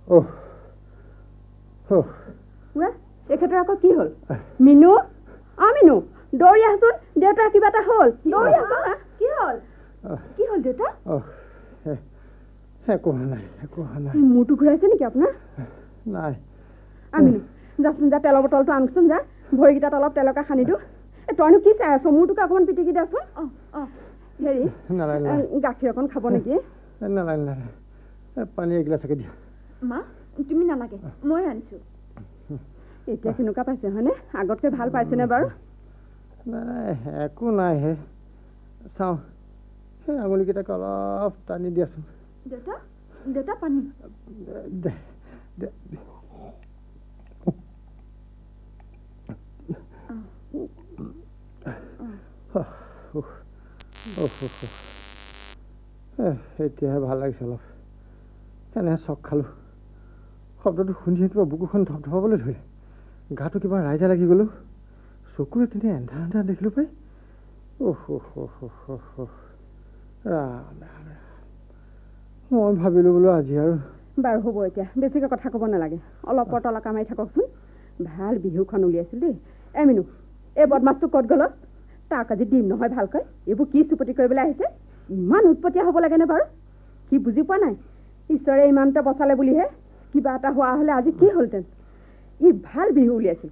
এখেতৰ আকৌ কি হ'ল? মিনু, মিনু দৌৰি আহচোন, দেউতাৰ কিবা এটা হ'ল। দৌৰি আহ। কি হ'ল? কি হ'ল দেউতা? একো হোৱা নাই। মূৰটো ঘূৰাইছে নেকি আপোনাৰ? নাই। মিনু যাচোন, যা তেলৰ বটলটো আনচোন, যা ভৰিকেইটাত অলপ তেলকে সানি দিওঁ। তইনো কি চাই আছ? মূৰটোকে অকণমান পিটিকি দেচোন। হেৰি গাখীৰ অকণ খাব নেকি? নালাগে, পানী এগিলাচকে দিয়া। মা তুমি নালাগে, মই আনিছো। এতিয়া কেনেকুৱা পাইছে হয়নে? আগতকৈ ভাল পাইছেনে বাৰু? নাই, একো নাই হে। চাওঁ, সেই আঙুলিকেইটাকে অলপ টানি দিয়াচোন। দেউতা পানী এতিয়াহে ভাল লাগিছে অলপ। এনেহে চক খালোঁ। শব্দটো শুনি কিবা বুকুখন ধপধপাবলৈ ধৰিলে। গাটো কিবা ৰাইজা লাগি গ'লো। চকুৰে তেনে এন্ধাৰ এন্ধাৰ দেখিলোঁ পাই। মই ভাবিলোঁ বোলো আজি আৰু। বাৰু হ'ব, এতিয়া বেছিকৈ কথা ক'ব নালাগে। অলপ পৰতলা কামাৰি থাককচোন। ভাল বিহুখন উলিয়াইছিল দেই। মিনু, এই বদমাছটো ক'ত গ'ল? তাক আজি দিম নহয় ভালকৈ। এইবোৰ কি চুপতি কৰিবলৈ আহিছে? ইমান উৎপতীয়া হ'ব লাগেনে বাৰু? সি বুজি পোৱা নাই ঈশ্বৰে ইমানটা বচালে বুলিহে। কিবা এটা হোৱা হ'লে আজি কি হ'লহেঁতেন? ই ভাল বিহু উলিয়াইছিল।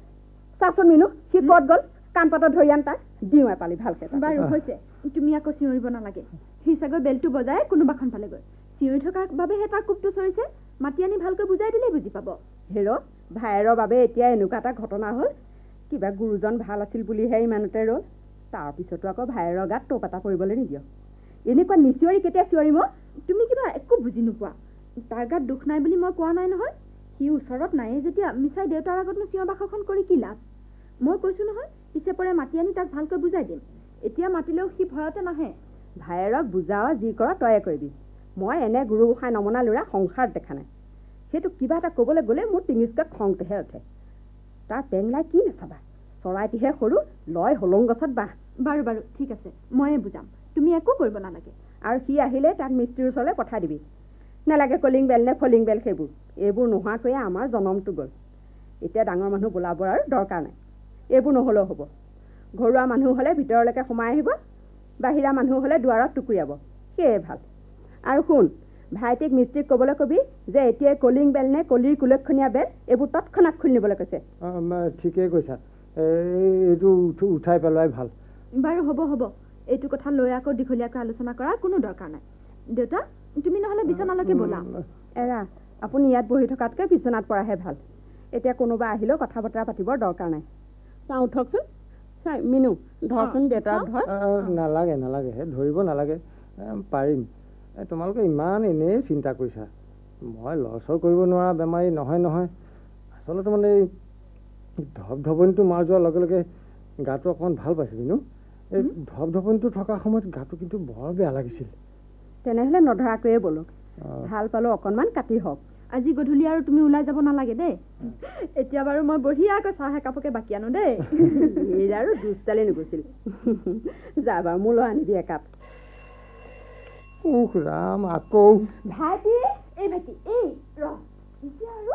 চাচোন মিনু, সি ক'ত গ'ল? কাণ পাতত ধৰি আন তাক। দিওঁ এপালি ভালকৈ। বাৰু হৈছে, তুমি আকৌ চিঞৰিব নালাগে। সি চাগৈ বেলটো বজাই কোনোবাখন পালেগৈ। চিঞৰি থকাৰ বাবেহে তাৰ কোপটো চৰিছে। মাতি আনি ভালকৈ বুজাই দিলেই বুজি পাব। হেৰ, ভাইৰৰ বাবে এতিয়া এনেকুৱা এটা ঘটনা হ'ল। কিবা গুৰুজন ভাল আছিল বুলিহে ইমানতে ৰ'ল। তাৰপিছতো আকৌ ভাইৰৰ গাত টোপ এটা পৰিবলৈ নিদিয়। এনেকুৱা নিচিঞৰি কেতিয়া চিঞৰিম? তুমি কিবা একো বুজি নোপোৱা। তাৰ গাত দুখ নাই বুলি মই কোৱা নাই নহয়। সি ওচৰত নাইয়ে যেতিয়া মিছাই দেউতাৰ আগতনো চিঞৰ বাখৰখন কৰি কি লাভ? মই কৈছোঁ নহয়, পিছে পৰে মাতি আনি তাক ভালকৈ বুজাই দিম। এতিয়া মাতিলেও সি ভয়তে নাহে। ভাইৰক বুজাও, যি কৰ তয়ে কৰিবি। মই এনে গুৰু গোসাঁই নমনা ল'ৰা সংসাৰত দেখা নাই। সেইটো কিবা এটা ক'বলৈ গ'লে মোৰ টিঙিচকৈ খংটোহে উঠে। তাৰ পেংলাই কি নাচাবা? চৰাইটিহে সৰু, লয় হলং গছত বাঁহ। বাৰু ঠিক আছে, ময়ে বুজাম। তুমি একো কৰিব নালাগে। আৰু সি আহিলে তাক মিস্ত্ৰীৰ ওচৰলৈ পঠাই দিবি। নালাগে কলিং বেল নে ফলিং বেল, এইবোৰ নোহোৱাকৈয়ে আমাৰ জনমটো গ'ল। এতিয়া ডাঙৰ মানুহ বোলাবৰ আৰু দৰকাৰ নাই। এইবোৰ নহ'লেও হ'ব। ঘৰুৱা মানুহ হ'লে ভিতৰলৈকে সোমাই আহিব, বাহিৰা মানুহ হ'লে দুৱাৰত টুকুৰিয়াব। সেয়ে ভাল। আৰু শুন, ভাইটিক মিস্ত্ৰীক ক'বলৈ কবি যে এতিয়াই কলিং বেল নে কলিৰ কুলক্ষণীয়া বেল এইবোৰ তৎক্ষণাত খুলি নিবলৈ কৈছে। ঠিকেই কৈছা। এইটো উঠাই পেলোৱাই ভাল। বাৰু হ'ব। এইটো কথা লৈ আকৌ দীঘলীয়াকৈ আলোচনা কৰাৰ কোনো দৰকাৰ নাই। দেউতা, তুমি নহ'লে বিচনালৈকে ব'লা। এৰা, আপুনি ইয়াত বহি থকাতকৈ বিচনাত পৰাহে ভাল। এতিয়া কোনোবা আহিলেও কথা বতৰা পাতিবৰ দৰকাৰ নাই। চাওঁ উঠকচোন। মিনু, ধৰচোন দেউতাক ধৰ। নালাগে, ধৰিব নালাগে, পাৰিম। তোমালোকে ইমান এনেই চিন্তা কৰিছা। মই লৰচৰ কৰিব নোৱাৰা বেমাৰী নহয়। আচলতে মানে এই ধপধপনিটো মাৰ যোৱাৰ লগে লগে গাটো অকণমান ভাল পাইছোঁ। কিন্তু এই ধপধপনিটো থকা সময়ত গাটো কিন্তু বৰ বেয়া লাগিছিল। তেনেহ'লে নধৰাকৈয়ে ব'লক। ভাল পালোঁ অকণমান কাটি হওক। আজি গধূলি আৰু তুমি ওলাই যাব নালাগে দেই। এতিয়া বাৰু মই বঢ়িয়াকৈ চাহ একাপকে বাকি আনো দেই। এই আৰু দুষ্টালি নুগুছিল। যা বাৰু মোলৈ আনিবি একাপ। ৰাম, আকৌ ভাইটি, এই ৰ এতিয়া আৰু